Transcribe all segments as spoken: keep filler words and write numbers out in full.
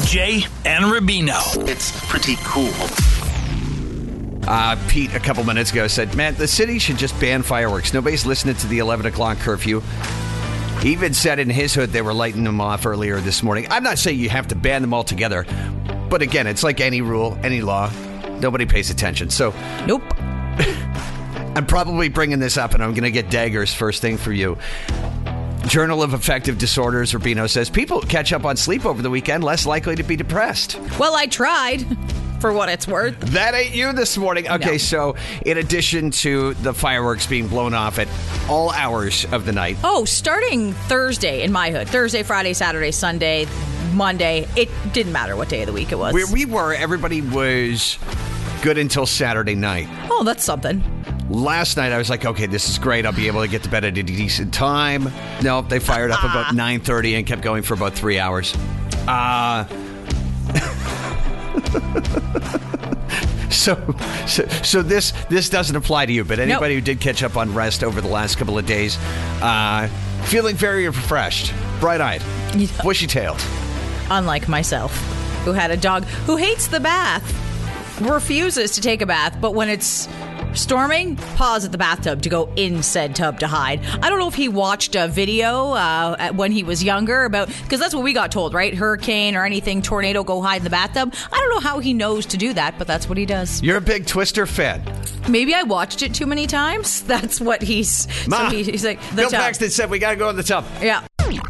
Jay and Rubino. It's pretty cool. Uh, Pete, a couple minutes ago, said, man, the city should just ban fireworks. Nobody's listening to the eleven o'clock curfew. He even said in his hood they were lighting them off earlier this morning. I'm not saying you have to ban them altogether. But again, it's like any rule, any law. Nobody pays attention. So, nope. I'm probably bringing this up, and I'm going to get daggers first thing for you. Journal of Affective Disorders, Rubino says, people catch up on sleep over the weekend, less likely to be depressed. Well, I tried, for what it's worth. That ain't you this morning. Okay, No. So in addition to the fireworks being blown off at all hours of the night. Oh, starting Thursday in my hood. Thursday, Friday, Saturday, Sunday, Monday. It didn't matter what day of the week it was. Where we were, everybody was good until Saturday night. Oh, that's something. Last night, I was like, okay, this is great. I'll be able to get to bed at a decent time. No, they fired up about nine thirty and kept going for about three hours. Uh, so, so so this this doesn't apply to you, but anybody Nope. who did catch up on rest over the last couple of days, uh, feeling very refreshed, bright-eyed, Yeah. bushy-tailed. Unlike myself, who had a dog who hates the bath, refuses to take a bath, but when it's storming, pause at the bathtub to go in said tub to hide. I don't know if he watched a video uh, at- when he was younger about, because that's what we got told, right? Hurricane or anything, tornado, go hide in the bathtub. I don't know how he knows to do that, but that's what he does. You're a big Twister fan. Maybe I watched it too many times. That's what he's. Ma, so he, he's like the Bill tub. Paxton said we got to go in the tub. Yeah.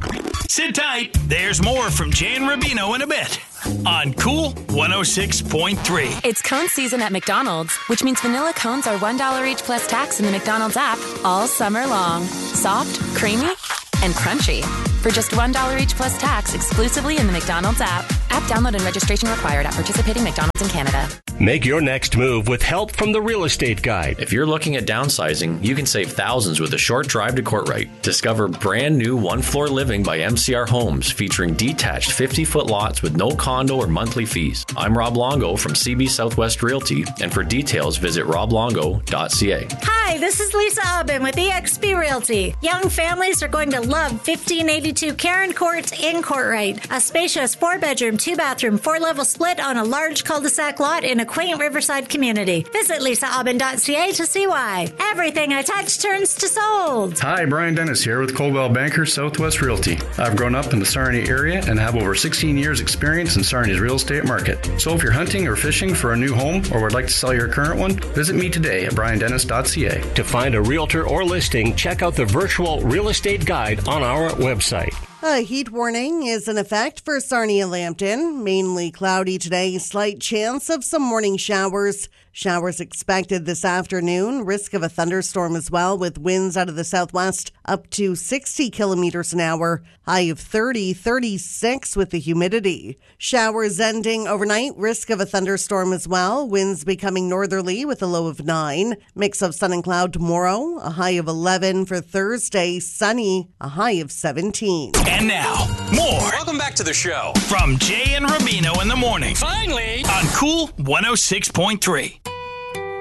Sit tight. There's more from Jay and Rubino in a bit on Cool one oh six point three. It's cone season at McDonald's, which means vanilla cones are one dollar each plus tax in the McDonald's app all summer long. Soft, creamy, and crunchy. For just one dollar each plus tax exclusively in the McDonald's app. App download and registration required at participating McDonald's in Canada. Make your next move with help from the Real Estate Guide. If you're looking at downsizing, you can save thousands with a short drive to Courtright. Discover brand new one-floor living by M C R Homes featuring detached fifty-foot lots with no condo or monthly fees. I'm Rob Longo from C B Southwest Realty, and for details, visit rob longo dot c a. Hi, this is Lisa Aubin with E X P Realty. Young families are going to love fifteen eighty-two Karen Court in Courtright. A spacious four-bedroom, two-bathroom, four-level split on a large cul-de-sac lot in a quaint riverside community. Visit lisa aubin dot c a to see why. Everything I touch turns to sold. Hi, Brian Dennis here with Coldwell Banker Southwest Realty. I've grown up in the Sarnia area and have over sixteen years experience in Sarnia's real estate market. So if you're hunting or fishing for a new home or would like to sell your current one, visit me today at brian dennis dot c a. To find a realtor or listing, check out the virtual real estate guide on our website. A heat warning is in effect for Sarnia-Lambton. Mainly cloudy today, slight chance of some morning showers. Showers expected this afternoon. Risk of a thunderstorm as well, with winds out of the southwest up to sixty kilometers an hour. High of thirty, thirty-six with the humidity. Showers ending overnight. Risk of a thunderstorm as well. Winds becoming northerly with a low of nine. Mix of sun and cloud tomorrow. A high of eleven for Thursday. Sunny. A high of seventeen. And now, more Welcome back to the show. from Jay and Rubino in the morning. Finally! On Cool one oh six point three.